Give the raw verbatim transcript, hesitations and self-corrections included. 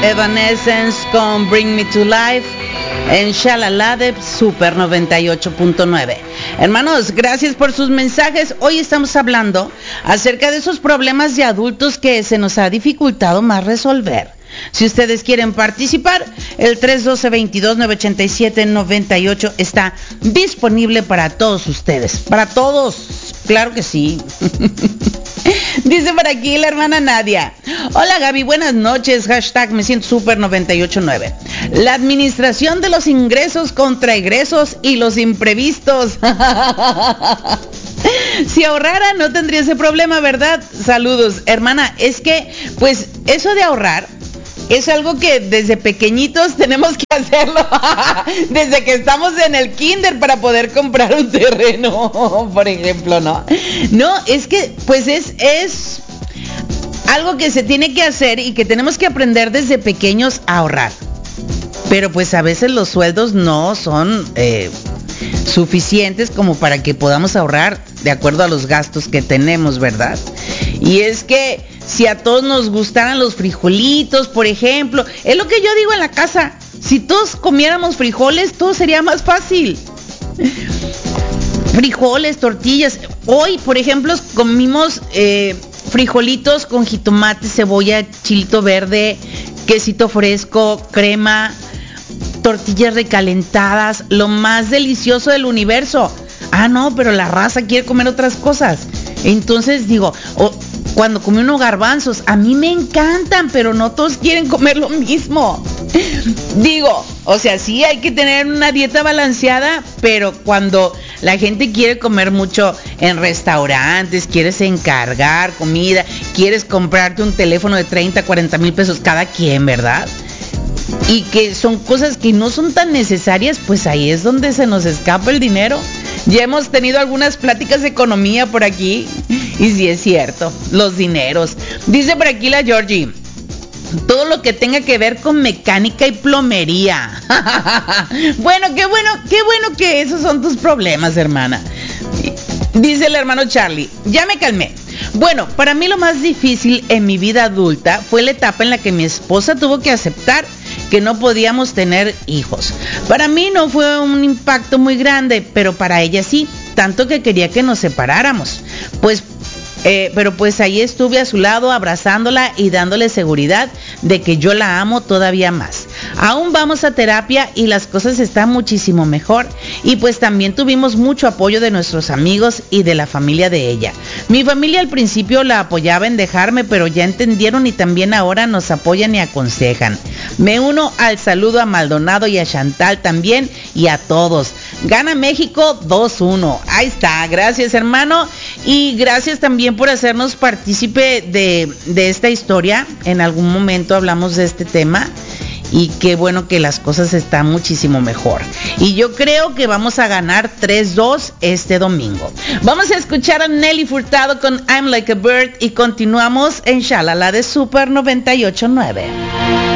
Evanescence con Bring Me to Life en Shalala de Super noventa y ocho punto nueve. Hermanos, gracias por sus mensajes. Hoy estamos hablando acerca de esos problemas de adultos que se nos ha dificultado más resolver. Si ustedes quieren participar, el tres uno dos, veintidós, novecientos ochenta y siete, noventa y ocho está disponible para todos ustedes. Para todos, claro que sí. Dice por aquí la hermana Nadia: hola Gaby, buenas noches, hashtag me siento super noventa y ocho punto nueve. La administración de los ingresos contra egresos y los imprevistos. Si ahorrara no tendría ese problema, ¿verdad? Saludos, hermana. Es que, pues, eso de ahorrar es algo que desde pequeñitos tenemos que hacerlo. Desde que estamos en el kinder para poder comprar un terreno, por ejemplo, ¿no? No, es que, pues es, es algo que se tiene que hacer y que tenemos que aprender desde pequeños a ahorrar. Pero pues a veces los sueldos no son eh, suficientes como para que podamos ahorrar de acuerdo a los gastos que tenemos, ¿verdad? Y es que si a todos nos gustaran los frijolitos, por ejemplo, es lo que yo digo en la casa: si todos comiéramos frijoles, todo sería más fácil. Frijoles, tortillas. Hoy, por ejemplo, comimos eh, frijolitos con jitomate, cebolla, chilito verde, quesito fresco, crema, tortillas recalentadas, lo más delicioso del universo. Ah, no, pero la raza quiere comer otras cosas. Entonces digo, oh, cuando comí unos garbanzos, a mí me encantan, pero no todos quieren comer lo mismo. Digo, o sea, sí hay que tener una dieta balanceada, pero cuando la gente quiere comer mucho en restaurantes, quieres encargar comida, quieres comprarte un teléfono de treinta, cuarenta mil pesos cada quien, ¿verdad? Y que son cosas que no son tan necesarias, pues ahí es donde se nos escapa el dinero. Ya hemos tenido algunas pláticas de economía por aquí, y sí es cierto, los dineros. Dice por aquí la Georgie: todo lo que tenga que ver con mecánica y plomería. Bueno, qué bueno, qué bueno que esos son tus problemas, hermana. Dice el hermano Charlie: ya me calmé. Bueno, para mí lo más difícil en mi vida adulta fue la etapa en la que mi esposa tuvo que aceptar que no podíamos tener hijos. Para mí no fue un impacto muy grande, pero para ella sí, tanto que quería que nos separáramos. Pues Eh, pero pues ahí estuve a su lado abrazándola y dándole seguridad de que yo la amo todavía más. Aún vamos a terapia y las cosas están muchísimo mejor, y pues también tuvimos mucho apoyo de nuestros amigos y de la familia de ella. Mi familia al principio la apoyaba en dejarme, pero ya entendieron y también ahora nos apoyan y aconsejan. Me uno al saludo a Maldonado y a Chantal también, y a todos. Gana México dos uno. Ahí está, gracias hermano, y gracias también por hacernos partícipe de, de esta historia. En algún momento hablamos de este tema y qué bueno que las cosas están muchísimo mejor. Y yo creo que vamos a ganar tres dos este domingo. Vamos a escuchar a Nelly Furtado con I'm Like a Bird y continuamos en Shalala de Super noventa y ocho punto nueve.